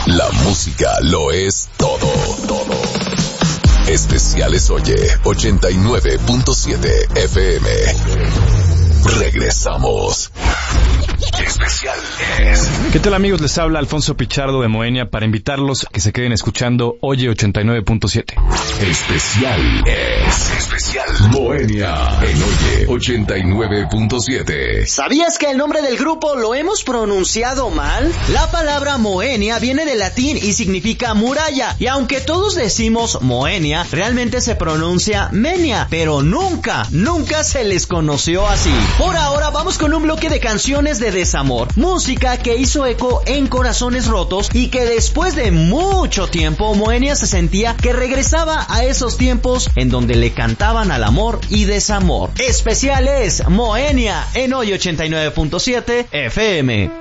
La música lo es todo. Especiales Oye 89.7 FM. Regresamos. Especiales. ¿Qué tal, amigos? Les habla Alfonso Pichardo de Moenia para invitarlos a que se queden escuchando Oye 89.7. Especial Moenia en Oye 89.7. ¿Sabías que el nombre del grupo lo hemos pronunciado mal? La palabra Moenia viene del latín y significa muralla, y aunque todos decimos Moenia, realmente se pronuncia Menia, pero nunca se les conoció así. Por ahora vamos con un bloque de canciones de desamor, música que hizo eco en corazones rotos y que después de mucho tiempo Moenia se sentía que regresaba a esos tiempos en donde le cantaban al amor y desamor. Especiales Moenia en Hoy 89.7 FM.